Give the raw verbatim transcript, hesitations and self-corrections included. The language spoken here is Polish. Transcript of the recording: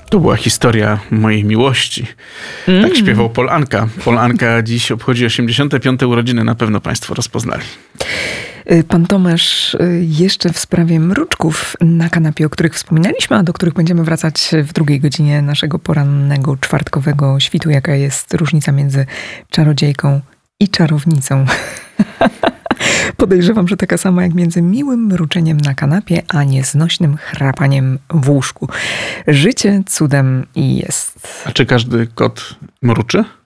To była historia mojej miłości. Mm. Tak śpiewał Paul Anka. Paul Anka dziś obchodzi osiemdziesiąte piąte urodziny. Na pewno państwo rozpoznali. Pan Tomasz, jeszcze w sprawie mruczków na kanapie, o których wspominaliśmy, a do których będziemy wracać w drugiej godzinie naszego porannego, czwartkowego świtu. Jaka jest różnica między czarodziejką i czarownicą? Podejrzewam, że taka sama jak między miłym mruczeniem na kanapie, a nieznośnym chrapaniem w łóżku. Życie cudem i jest. A czy każdy kot mruczy?